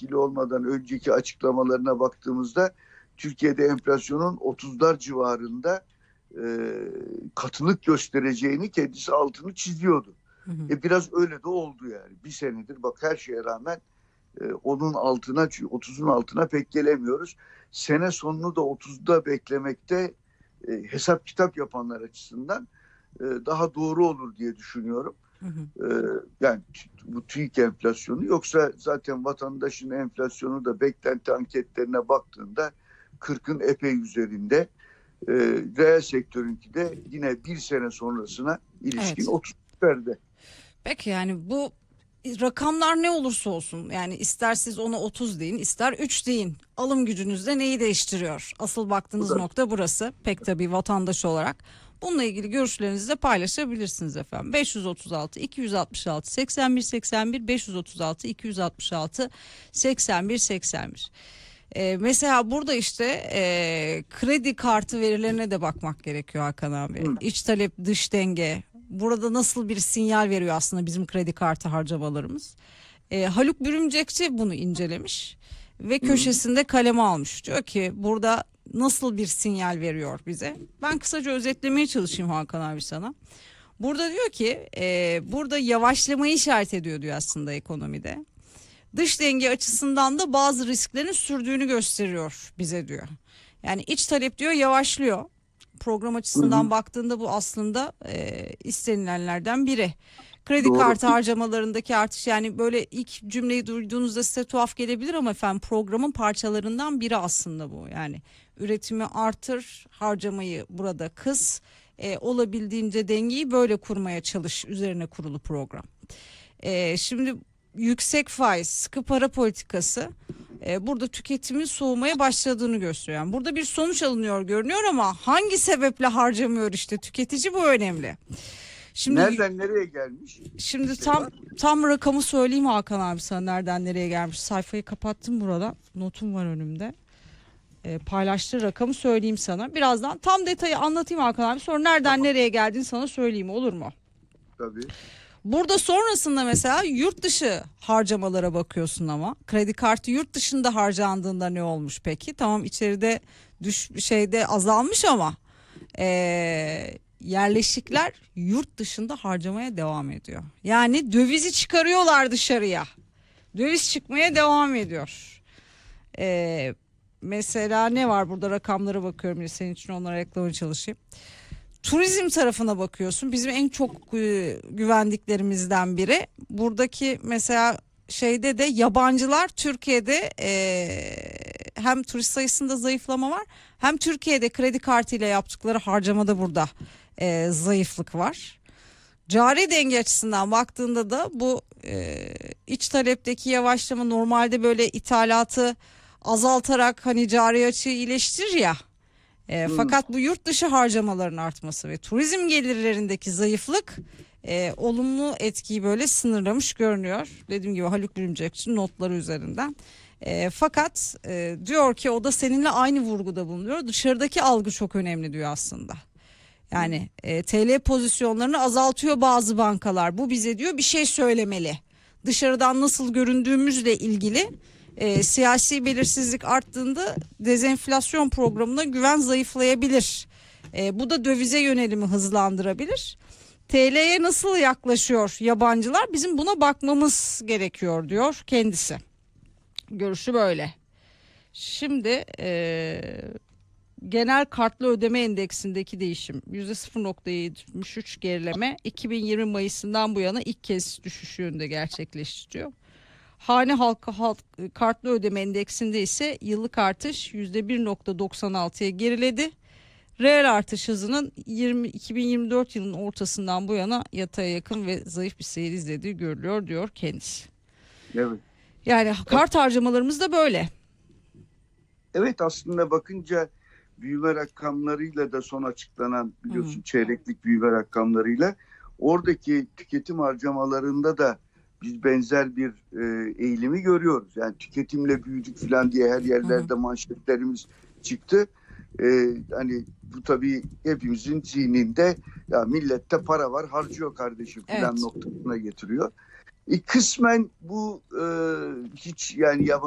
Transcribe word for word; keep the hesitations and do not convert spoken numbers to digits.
milletvekili olmadan önceki açıklamalarına baktığımızda Türkiye'de enflasyonun otuzlar civarında e, katılık göstereceğini kendisi altını çiziyordu. Hı hı. E biraz öyle de oldu yani. Bir senedir bak her şeye rağmen e, onun altına, otuzun altına pek gelemiyoruz. Sene sonunu da otuzda beklemekte e, hesap kitap yapanlar açısından e, daha doğru olur diye düşünüyorum. Hı hı. E, yani bu TÜİK enflasyonu, yoksa zaten vatandaşın enflasyonu da beklenti anketlerine baktığında kırkın epey üzerinde. E, reel sektörünki de yine bir sene sonrasına ilişkin Evet. otuzlarda. Peki yani bu rakamlar ne olursa olsun, yani ister siz ona otuz deyin, ister üç deyin, alım gücünüzde neyi değiştiriyor? Asıl Bu baktığınız da nokta burası. Pek tabii vatandaş olarak bununla ilgili görüşlerinizi de paylaşabilirsiniz efendim. beş yüz otuz altı iki yüz altmış altı seksen bir seksen bir beş yüz otuz altı iki yüz altmış altı seksen bir seksen bir. Ee, mesela burada işte e, kredi kartı verilerine de bakmak gerekiyor Hakan abi. Hı. İç talep, dış denge. Burada nasıl bir sinyal veriyor aslında bizim kredi kartı harcamalarımız? Ee, Haluk Bürümcekçi bunu incelemiş ve Hı. köşesinde kaleme almış. Diyor ki burada nasıl bir sinyal veriyor bize? Ben kısaca özetlemeye çalışayım Hakan abi sana. Burada diyor ki e, burada yavaşlamayı işaret ediyor diyor aslında ekonomide. Dış denge açısından da bazı risklerin sürdüğünü gösteriyor bize diyor. Yani iç talep diyor yavaşlıyor. Program Hı hı. açısından baktığında bu aslında e, istenilenlerden biri. Kredi Doğru. kartı harcamalarındaki artış, yani böyle ilk cümleyi duyduğunuzda size tuhaf gelebilir ama efendim programın parçalarından biri aslında bu. Yani üretimi artır, harcamayı burada kıs, e, olabildiğince dengeyi böyle kurmaya çalış, üzerine kurulu program. E, şimdi yüksek faiz, sıkı para politikası e, burada tüketimin soğumaya başladığını gösteriyor. Yani burada bir sonuç alınıyor görünüyor ama hangi sebeple harcamıyor, işte tüketici, bu önemli. Şimdi Nereden nereye gelmiş? şimdi Bir şey tam var. tam rakamı söyleyeyim Hakan abi sana, nereden nereye gelmiş. Sayfayı kapattım burada. Notum var önümde. E, paylaştığı rakamı söyleyeyim sana. Birazdan tam detayı anlatayım Hakan abi. Sonra nereden Tamam, nereye geldiğini sana söyleyeyim, olur mu? tabii. Burada sonrasında mesela yurt dışı harcamalara bakıyorsun ama kredi kartı yurt dışında harcandığında ne olmuş peki? Tamam, içeride düş şeyde azalmış ama ee, yerleşikler yurt dışında harcamaya devam ediyor. Yani dövizi çıkarıyorlar dışarıya. Döviz çıkmaya devam ediyor. Ee, mesela ne var burada, rakamlara bakıyorum. Senin için onlara reklamı çalışayım. Turizm tarafına bakıyorsun. Bizim en çok e, güvendiklerimizden biri. Buradaki mesela şeyde de yabancılar Türkiye'de e, hem turist sayısında zayıflama var, hem Türkiye'de kredi kartıyla yaptıkları harcamada burada e, zayıflık var. Cari denge açısından baktığında da bu e, iç talepteki yavaşlama normalde böyle ithalatı azaltarak hani cari açığı iyileştirir ya. E, Hmm. fakat bu yurt dışı harcamaların artması ve turizm gelirlerindeki zayıflık e, olumlu etkiyi böyle sınırlamış görünüyor. Dediğim gibi Haluk Bürümcekçi'nin notları üzerinden. E, fakat e, diyor ki o da seninle aynı vurguda bulunuyor. Dışarıdaki algı çok önemli diyor aslında. Yani e, T L pozisyonlarını azaltıyor bazı bankalar. Bu bize diyor bir şey söylemeli. Dışarıdan nasıl göründüğümüzle ilgili e, siyasi belirsizlik arttığında dezenflasyon programına güven zayıflayabilir. E, bu da dövize yönelimi hızlandırabilir. T L'ye nasıl yaklaşıyor yabancılar? Bizim buna bakmamız gerekiyor diyor kendisi. Görüşü böyle. Şimdi e, genel kartlı ödeme endeksindeki değişim yüzde sıfır nokta yetmiş üç gerileme, iki bin yirmi Mayıs'ından bu yana ilk kez düşüş yönünde gerçekleştiriyor. Hane halkı halk, kartlı ödeme endeksinde ise yıllık artış yüzde bir nokta doksan altıya geriledi. Reel artış hızının yirmi, iki bin yirmi dört yılının ortasından bu yana yataya yakın ve zayıf bir seyir izlediği görülüyor diyor kendisi. Evet. Yani kart harcamalarımız da böyle. Evet, aslında bakınca büyüme rakamlarıyla da son açıklanan, biliyorsun, Hı. çeyreklik büyüme rakamlarıyla oradaki tüketim harcamalarında da biz benzer bir e, eğilimi görüyoruz. Yani tüketimle büyüdük falan diye her yerlerde manşetlerimiz çıktı. E, hani bu tabii hepimizin zihninde, ya millette para var harcıyor kardeşim falan Evet. noktasına getiriyor. E, kısmen bu e, hiç yani yabancı